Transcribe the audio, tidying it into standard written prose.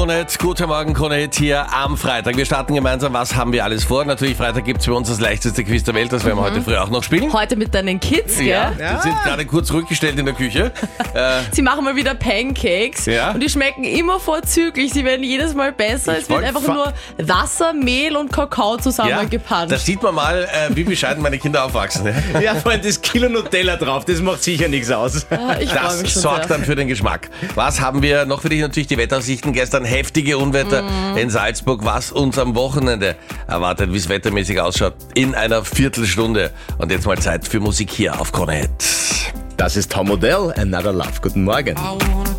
Krone-Hit. Guten Morgen, Krone-Hit hier am Freitag. Wir starten gemeinsam. Was haben wir alles vor? Natürlich, Freitag gibt es bei uns das leichteste Quiz der Welt. Das werden wir heute früh auch noch spielen. Heute mit deinen Kids, gell? Ja, die sind gerade kurz rückgestellt in der Küche. Sie machen mal wieder Pancakes und die schmecken immer vorzüglich. Sie werden jedes Mal besser. Es wird einfach nur Wasser, Mehl und Kakao zusammengepanscht. Da sieht man mal, wie bescheiden meine Kinder aufwachsen. Ja, vor allem das Kilo Nutella drauf, das macht sicher nichts aus. Ich freu mich Das schon sorgt sehr. dann für den Geschmack. Was haben wir noch für dich? Natürlich die Wetteraussichten. Gestern heftige Unwetter in Salzburg. Was uns am Wochenende erwartet, wie es wettermäßig ausschaut, in einer Viertelstunde. Und jetzt mal Zeit für Musik hier auf Krone-Hit. Das ist Tom Odell, Another Love. Guten Morgen.